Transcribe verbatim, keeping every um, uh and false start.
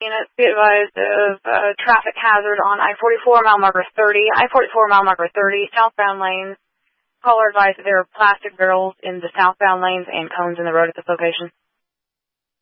Units be advised of uh, traffic hazard on I forty-four mile marker thirty, I forty-four mile marker thirty, southbound lanes. Caller advised that there are plastic barrels in the southbound lanes and cones in the road at this location.